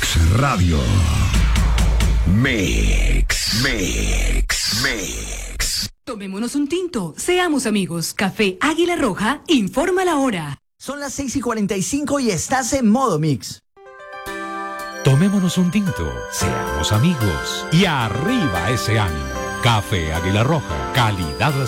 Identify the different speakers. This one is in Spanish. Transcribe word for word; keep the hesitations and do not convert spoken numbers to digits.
Speaker 1: Mix Radio. Mix, Mix, Mix.
Speaker 2: Tomémonos un tinto, seamos amigos. Café Águila Roja informa la hora.
Speaker 3: Son las seis y cuarenta y cinco y estás en modo mix.
Speaker 4: Tomémonos un tinto, seamos amigos y arriba ese ánimo. Café Águila Roja, calidad